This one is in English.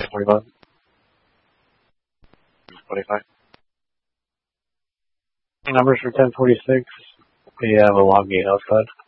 25. 25. Numbers for 1046. We have a long gate outside.